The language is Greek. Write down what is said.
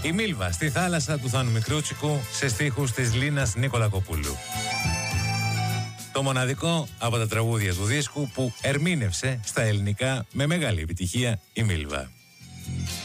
Η Μίλβα στη θάλασσα του Θάνου Μικρούτσικου σε στίχους της Λίνας Νικολακοπούλου. Το μοναδικό από τα τραγούδια του δίσκου που ερμήνευσε στα ελληνικά με μεγάλη επιτυχία η Μίλβα.